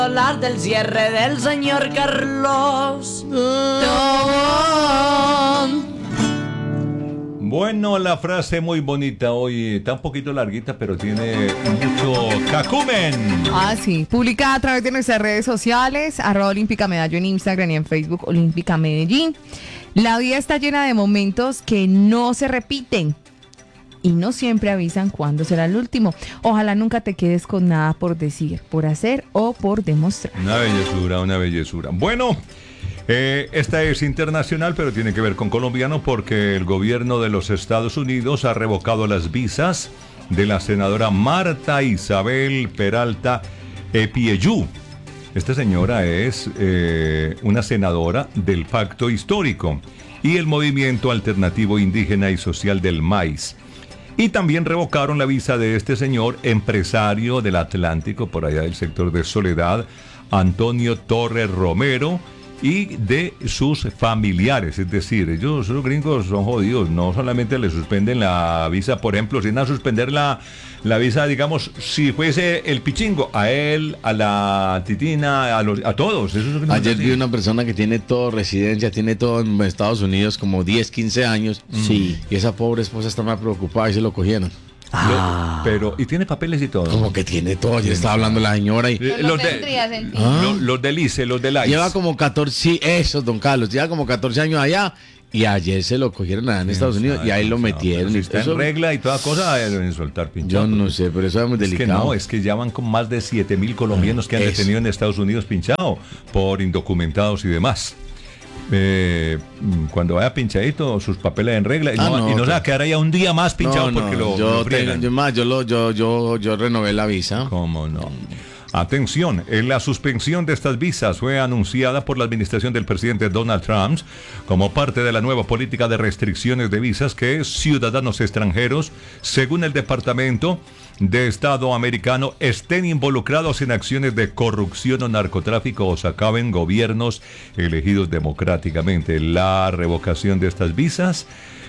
Hablar del cierre del señor Carlos Tobón. Bueno, la frase muy bonita hoy, está un poquito larguita, pero tiene mucho cacumen. Ah, sí. Publicada a través de nuestras redes sociales, @Olímpica Medallo en Instagram y en Facebook, Olímpica Medellín. La vida está llena de momentos que no se repiten y no siempre avisan cuándo será el último. Ojalá nunca te quedes con nada por decir, por hacer o por demostrar. Una bellezura, una bellezura. Bueno, esta es internacional, pero tiene que ver con colombiano porque el gobierno de los Estados Unidos ha revocado las visas de la senadora Marta Isabel Peralta Epieyú. Esta señora es una senadora del Pacto Histórico y el Movimiento Alternativo Indígena y Social del MAIS. Y también revocaron la visa de este señor, empresario del Atlántico, por allá del sector de Soledad, Antonio Torres Romero, y de sus familiares. Es decir, ellos, los gringos, son jodidos. No solamente le suspenden la visa, por ejemplo, sino a suspender la visa, digamos, si fuese el pichingo, a él, a la titina, a todos. Ayer vi una persona que tiene todo, residencia, tiene todo en Estados Unidos, como 10, 15 años. Sí. Y esa pobre esposa está más preocupada y se lo cogieron. Pero, y tiene papeles y todo. Como que tiene todo. Ya estaba hablando la señora y... No tendría sentido. Los del ICE, los del ICE. Lleva como 14, sí, eso, don Carlos, lleva como 14 años allá y ayer se lo cogieron allá en Estados Unidos y ahí lo metieron. Si está eso, en regla y toda cosa, deben soltar pinchado. yo no sé, pero eso es muy delicado. Es que ya van con más de 7,000 colombianos que han detenido en Estados Unidos pinchado por indocumentados y demás. Cuando vaya pinchadito, sus papeles en regla y no se va a quedar allá un día más pinchado porque lo friegan. Yo renové la visa. ¿Cómo no? Atención, la suspensión de estas visas fue anunciada por la administración del presidente Donald Trump como parte de la nueva política de restricciones de visas que ciudadanos extranjeros, según el Departamento de Estado americano, estén involucrados en acciones de corrupción o narcotráfico o socaven gobiernos elegidos democráticamente. La revocación de estas visas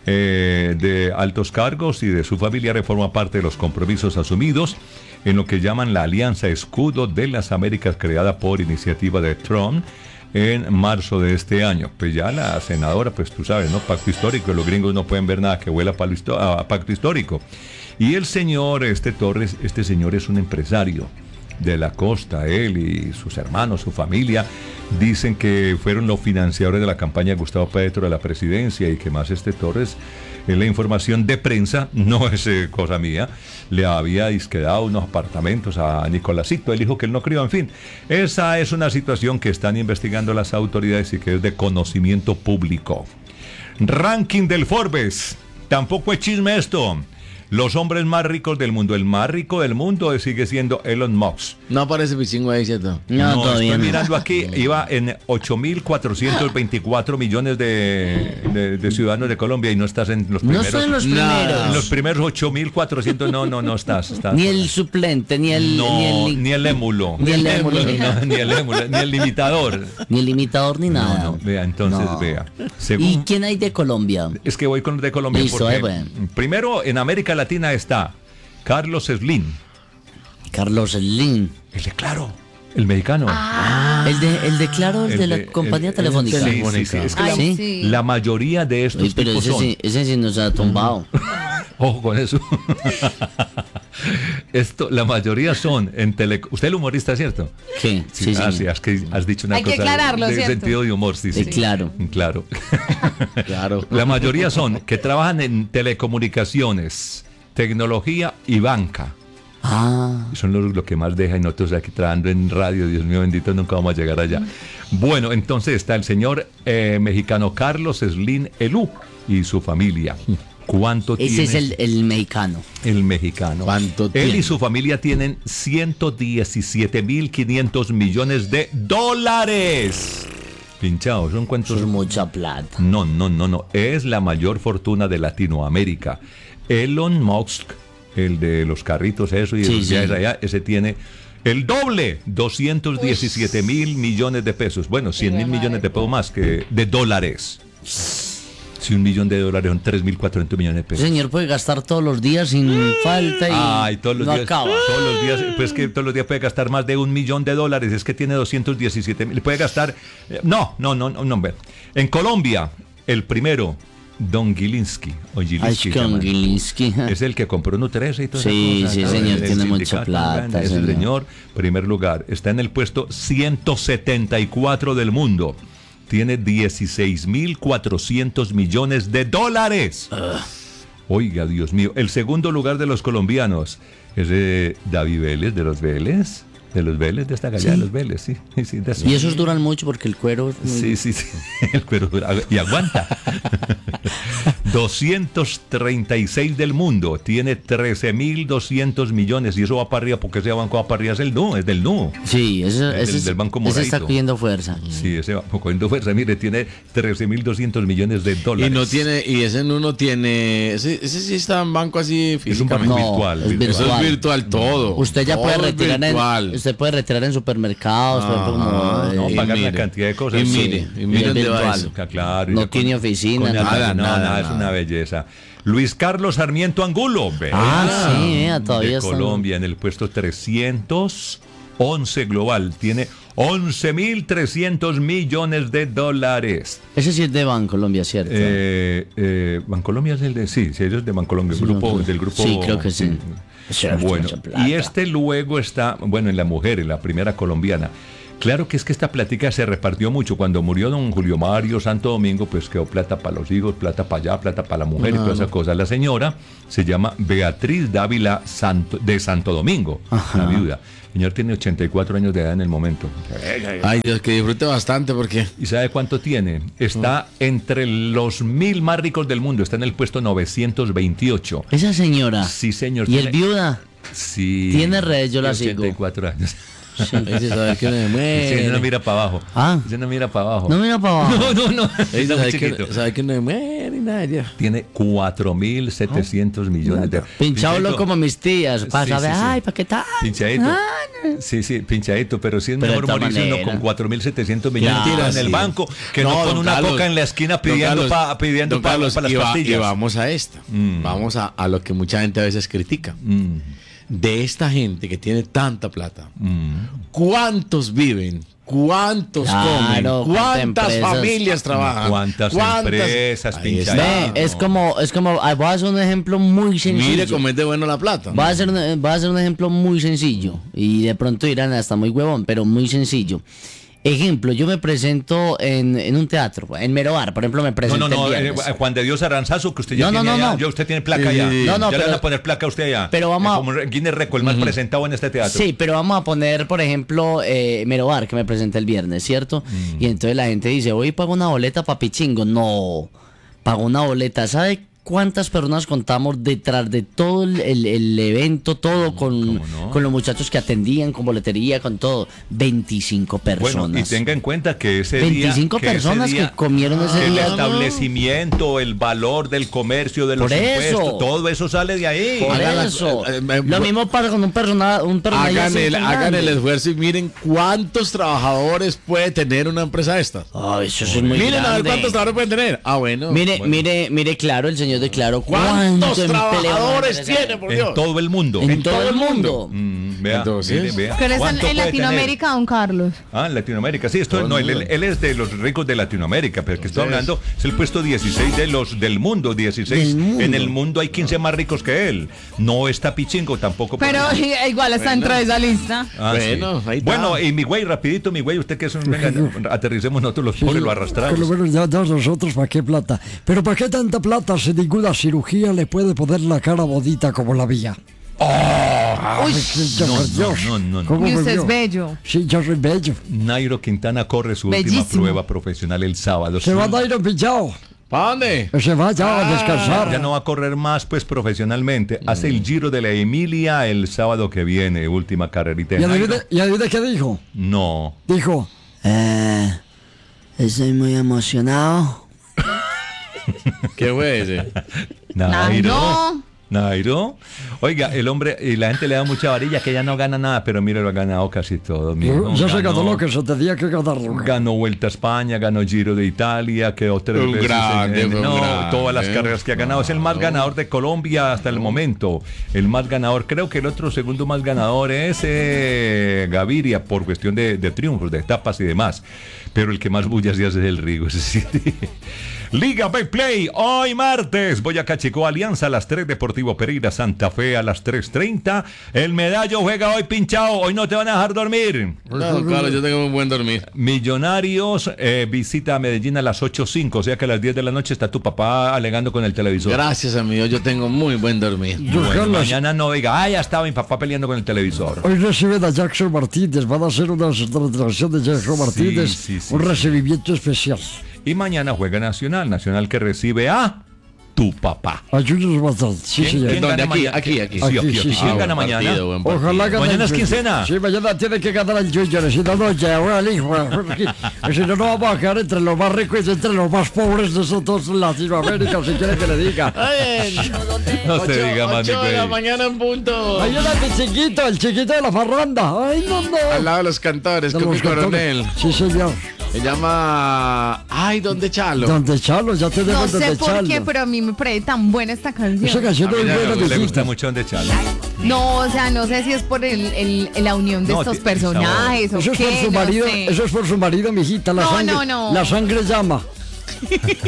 de altos cargos y de su familia forma parte de los compromisos asumidos en lo que llaman la Alianza Escudo de las Américas, creada por iniciativa de Trump en marzo de este año. Pues ya la senadora, pues tú sabes, ¿no? Pacto histórico, los gringos no pueden ver nada que huela a pacto histórico. Y el señor, Torres, este señor es un empresario de la costa, él y sus hermanos, su familia, dicen que fueron los financiadores de la campaña de Gustavo Petro de la presidencia y que más Torres, en la información de prensa, no es cosa mía, le había dado unos apartamentos a Nicolásito, el hijo que él no crió, en fin. Esa es una situación que están investigando las autoridades y que es de conocimiento público. Ranking del Forbes, tampoco es chisme esto. Los hombres más ricos del mundo. El más rico del mundo sigue siendo Elon Musk. No aparece pichingo ahí, ¿cierto? No, estoy mirando aquí, iba en 8.424 millones de ciudadanos de Colombia y no estás en los primeros. No son los primeros. En los primeros 8.400, no estás. Ni el suplente, ni el émulo. Ni el émulo, ni el limitador. Ni el limitador, ni nada. No, vea, entonces, vea. ¿Y quién hay de Colombia? Es que voy con los de Colombia. Listo, porque bueno. Primero, en América Latina está Carlos Slim. Carlos Slim. El de Claro, el mexicano. El de Claro, el de la compañía telefónica. Sí. Es que la mayoría de estos pero tipos son... ese sí nos ha tumbado. Ojo con eso. La mayoría son en tele... Usted es el humorista, ¿cierto? Sí. Sí, has dicho una Hay cosa que aclararlo, de ¿cierto? sentido de humor. Sí. Claro. Claro. Claro. La mayoría son que trabajan en telecomunicaciones, tecnología y banca. Son lo que más deja, y nosotros aquí trabajando en radio, Dios mío bendito, nunca vamos a llegar allá. Bueno, entonces está el señor mexicano Carlos Slim Elú y su familia. ¿Cuánto tiene? Ese es el mexicano. El mexicano. ¿Cuánto Él tiene? y su familia tienen 117.500 millones de dólares. Pinchado, ¿son cuántos? Es mucha plata. No. Es la mayor fortuna de Latinoamérica. Elon Musk, el de los carritos, eso y los viajes allá, ese tiene el doble, 217.000 millones de pesos. Bueno, 100.000 millones de pesos más que de dólares. Si $1 millón son 3.400 millones de El pesos. señor puede gastar todos los días sin falta y Ay, todos los no días, acaba. todos los días, pues que todos los días puede gastar más de $1 millón, es que tiene 217.000, puede gastar, no, ve. En Colombia, el primero, Don Gilinski, o Gilinski, se llama. Gilinski. Es el que compró Nutresa y todo Sí, eso. sí, señor, tiene mucha plata, Ese señor. señor, primer lugar, está en el puesto 174 del mundo. Tiene 16.400 millones de dólares. Oiga, Dios mío. El segundo lugar de los colombianos es David Vélez, de los Vélez. De los Vélez, de esta gallada de los Vélez, sí. De eso. Y esos duran mucho porque el cuero es muy... Sí. El cuero dura y aguanta. 236 del mundo. Tiene 13.200 millones. Y eso va para arriba porque ese banco va para arriba. Es del NU. Sí, ese del Banco ese está Moradito. cogiendo fuerza. Sí, ese va cogiendo fuerza. Mire, tiene 13.200 millones de dólares. Y no tiene, y ese no tiene, ese sí está en banco así Es un banco físicamente. virtual. es Eso es virtual todo. Usted ya puede Todo es retirar virtual. usted puede retirar en supermercados, por ejemplo, como no, y pagar mire, una cantidad de cosas. y Sí. mire, y mire es dónde va virtual. eso. Claro, No y ya tiene oficina, nada, nada. es una belleza. Luis Carlos Sarmiento Angulo, todavía de está. Colombia, en el puesto 311 global, tiene 11.300 millones de dólares. Ese sí es de Bancolombia, ¿cierto? Bancolombia es el de, sí, ellos de Bancolombia, Sí, del grupo. sí, creo que sí. Cierto, Bueno, mucha plata. y este luego está, bueno, en la mujer, en la primera colombiana. Claro que es que esta plática se repartió mucho. Cuando murió don Julio Mario Santo Domingo, pues quedó plata para los hijos, plata para allá, plata para la mujer y toda esa cosa. La señora se llama Beatriz Dávila de Santo Domingo, la viuda. El señor tiene 84 años de edad en el momento. Ay, Dios, que disfrute bastante porque ¿Y sabe cuánto tiene? Está entre los 1.000 más ricos del mundo. Está en el puesto 928. Esa señora. Sí, señor. ¿Y el viuda? Sí. Tiene redes, yo la sigo. 84 años. ese sabe que no se Sí, muere. ese no mira para abajo. Ah. Ese no mira para abajo. No mira para abajo. No. Ese Está muy sabe chiquito. que no se muere ni nada ya. Tiene 4.700 millones de... Pinchábolo Pinchadito. como mis tías. Para Sí, saber, sí, sí. ay, ¿para qué tal? Pinchadito. Sí, pinchadito, pero sí es Pero de mejor todas morirse uno maneras. con 4.700 millones Claro, en el sí. banco que no, con don una Carlos, coca en la esquina don pidiendo Carlos, pidiendo don para Carlos, las y pastillas. vamos a esta. Vamos a lo que mucha gente a veces critica. De esta gente que tiene tanta plata, ¿cuántos viven? ¿Cuántos Claro, comen? ¿Cuántas empresas. familias trabajan? ¿Cuántas empresas, Ahí pinchadito? está. Ve, es como, voy a hacer un ejemplo muy sencillo. Mire cómo es de bueno la plata. Voy a hacer un ejemplo muy sencillo. Y de pronto dirán, hasta muy huevón, pero muy sencillo. Ejemplo, yo me presento en un teatro, en Merobar, por ejemplo, me presento No, el viernes. Juan de Dios Aranzazo, que usted ya No, tiene allá. no. Usted tiene placa allá. Sí. No, Ya le pero- van a poner placa a usted allá. pero vamos a- Como Guinness Record, el más presentado en este teatro. Sí, pero vamos a poner, por ejemplo, Merobar, que me presenté el viernes, ¿cierto? Y entonces la gente dice, hoy pago una boleta pa' Pichingo. No, pago una boleta. ¿Sabe cuántas personas contamos detrás de todo el evento, todo con los muchachos que atendían, con boletería, con todo? 25 personas. Bueno, y tenga en cuenta que ese 25 día... personas que comieron ese el día. establecimiento, el valor del comercio, de los Por eso. impuestos, todo eso sale de ahí. Por Hagan eso. la- Lo mismo pasa con un personaje Hagan el esfuerzo y miren cuántos trabajadores puede tener una empresa esta. Ay, eso es muy Miren a ver grande. cuántos trabajadores pueden tener. Ah, bueno. Mire, bueno. mire, Claro, el señor de Claro. ¿Cuántos empleo trabajadores van a tiene, por En Dios? todo el mundo. En todo el mundo. Vea, Entonces, mire, vea. Pero es ¿Cuánto en puede Latinoamérica, don Carlos. tener? En Latinoamérica, sí, él es de los ricos de Latinoamérica, pero el que estoy hablando es el puesto 16 del mundo, 16. Del mundo. En el mundo hay 15 más ricos que él. No está Pichingo tampoco. Pero igual está dentro de esa lista. Bueno, ahí está. Bueno, y mi güey, rapidito, mi güey, usted que es un... Venga, aterricemos nosotros los pobres, lo arrastramos. Por lo menos ya nosotros, ¿para qué plata? Pero ¿para qué tanta plata si ninguna cirugía le puede poner la cara bonita como la mía? Uy, Por Dios. no. ¿Cómo y me usted vio? es bello. Sí, yo soy bello. Nairo Quintana corre su última Bellísimo. prueba profesional el sábado. Se va a ir pillado. ¿Para dónde? Se va ya a descansar. Ya no va a correr más pues profesionalmente. Hace el Giro de la Emilia el sábado que viene, última carrerita. de Nairo. ¿Y adivine qué dijo? No. Dijo, Estoy muy emocionado. ¿Qué fue ese? Nairo. No. Nairo. Oiga, el hombre, y la gente le da mucha varilla que ya no gana nada, pero mire, lo ha ganado casi todo. mijo. Ya se ganó lo que se tenía que ganar. Ganó Vuelta a España, ganó Giro de Italia, quedó 3 Un veces grande, un grande. todas las carreras que ha ganado. Es el más ganador de Colombia hasta el momento. El más ganador, creo que el otro segundo más ganador es Gaviria, por cuestión de triunfos, de etapas y demás. Pero el que más bullas hace es el Rigo. Liga Betplay, hoy martes, Boyacá Chico, Alianza a las 3, Deportivo Pereira, Santa Fe a las 3:30. El Medallo juega hoy pinchado, hoy no te van a dejar dormir. No, claro, yo tengo un buen dormir. Millonarios visita a Medellín a las 8:05, o sea que a las 10 de la noche está tu papá alegando con el televisor. Gracias, amigo, yo tengo muy buen dormir. Bueno, mañana no diga, ya estaba mi papá peleando con el televisor. Hoy reciben a Jackson Martínez, van a hacer una transmisión de Jackson Martínez, sí, un recibimiento especial. Y mañana juega Nacional que recibe a tu papá. A Junior Matar, sí, señor. ¿Quién ¿Dónde? gana Aquí, mañana? aquí. Sí, Aquí, aquí. sí, sí. ¿Quién gana Buen mañana? partido, buen partido. Ojalá gane. Mañana es el- quincena. Sí, mañana tiene que ganar el Junior, si no, no llega el hijo. Si no, no vamos a quedar entre los más ricos y entre los más pobres de esos dos Latinoamérica, si quiere que le diga. No se diga más, mi 8 de la güey. mañana en punto. Mañana el chiquito de la farranda. Ay, no, no. Al lado de los cantores, De con mi los cantores. coronel. Sí, señor. Se llama... Ay, ¿dónde Chalo? Donde Chalo, ya No tenemos sé donde por Chalo. qué, pero a mí me parece tan buena esta Esa canción. canción es A mí buena, me Le gusta viejita. mucho donde Chalo. No, o sea, no sé si es por la unión de No, estos ti- personajes o Eso es qué, por su no marido, sé. eso es por su marido, mijita. La No, sangre, no, no. La sangre llama.